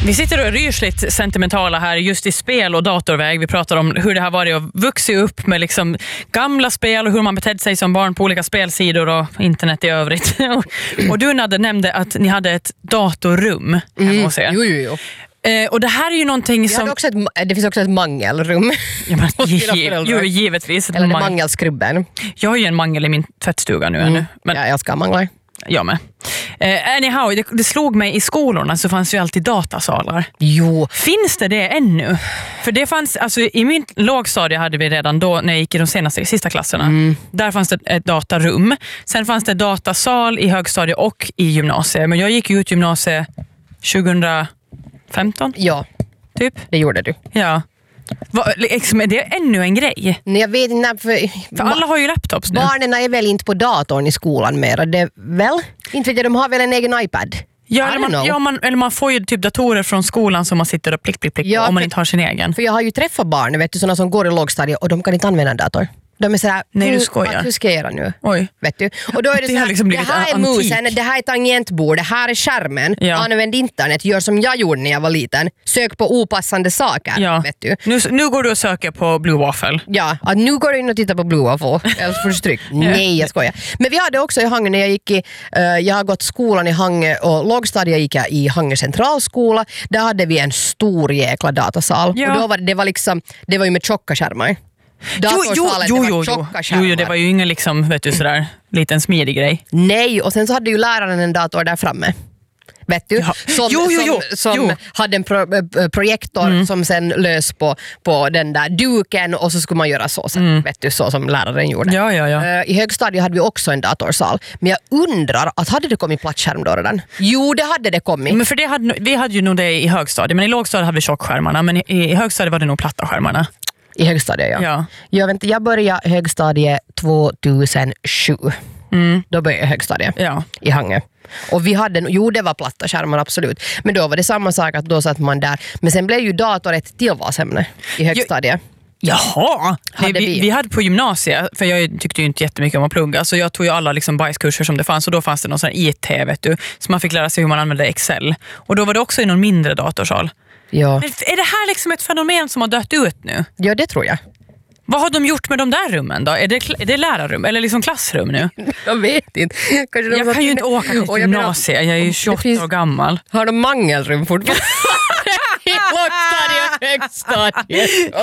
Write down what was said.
Vi sitter och är rysligt sentimentala här just i spel- och datorväg. Vi pratar om hur det har varit att vuxa upp med liksom gamla spel och hur man betedde sig som barn på olika spelsidor och internet i övrigt. Och du nämnde att ni hade ett datorrum hemma hos er. Jo. Och det här är ju någonting som... Det finns också ett mangelrum. Ja, men, givetvis. Eller mangelskrubben. Jag har ju en mangel i min tvättstuga nu ännu. Men... Ja, jag ska mangla. Jag med. Anyhow, det slog mig i skolorna så fanns ju alltid datasalar. Jo. Finns det ännu? För det fanns, alltså i min lågstadie hade vi redan då när jag gick i de sista klasserna. Där fanns det ett datarum. Sen fanns det datasal i högstadie och i gymnasiet. Men jag gick ut gymnasiet 2015. Ja, typ. Det gjorde du. Ja. Är det ännu en grej? Nej, jag vet inte. För alla har ju laptops nu. Barnen är väl inte på datorn i skolan mer. Det väl? Inte vet jag, de har väl en egen iPad? Ja, eller man får ju typ datorer från skolan som man sitter och plick ja, om man inte har sin egen. För jag har ju träffat barn, vet du, sådana som går i lågstadiet och de kan inte använda en dator. De är sådär, nej, du skojar. Hur ska jag göra nu? Oj. Vet du? Och då är det såhär, liksom det här är musen, det här är tangentbord, det här är skärmen. Ja. Använd internet, gör som jag gjorde när jag var liten. Sök på opassande saker. Ja. Vet du? Nu går du och söker på Blue Waffle. Ja, nu går du in och tittar på Blue Waffle. Eller får du stryk. Nej, jag skojar. Men vi hade också i Hangö när jag gick i, jag har gått skolan i Hangö och lågstadiet gick jag i Hangö centralskola. Där hade vi en stor jäkla datasal. Ja. Och då var det var ju med tjocka skärmar. Jo, det var ju ingen liksom, vet du, sådär liten smidig grej. Nej, och sen så hade ju läraren en dator där framme. Vet du? Ja. Som hade en projektor som sen lös på den där duken och så skulle man göra så sen, vet du, så som läraren gjorde. Ja. I högstadiet hade vi också en datorsal. Men jag undrar, hade det kommit plattskärm då redan? Jo, det hade det kommit. Men för vi hade ju nog det i högstadiet, men i lågstadiet hade vi tjockskärmarna, men i högstadiet var det nog platta skärmarna. I högstadiet, ja. Jag började högstadiet 2007. Då började jag högstadiet i Hangö. Och vi hade, det var platta skärmar absolut. Men då var det samma sak att då satt man där. Men sen blev ju dator ett tillvalsämne i högstadiet. Jaha, vi hade på gymnasiet, för jag tyckte ju inte jättemycket om att plugga, så jag tog ju alla liksom bajskurser som det fanns, och då fanns det någon sån här IT, vet du, så man fick lära sig hur man använde Excel. Och då var det också i någon mindre datorsal. Ja. Men är det här liksom ett fenomen som har dött ut nu? Ja, det tror jag. Vad har de gjort med de där rummen då? Är det lärarrum eller liksom klassrum nu? Jag vet inte. Jag kan ju inte åka till gymnasiet, jag är ju 28 år gammal. Har de mangelrum fortfarande? I lågstadiet och högstadiet.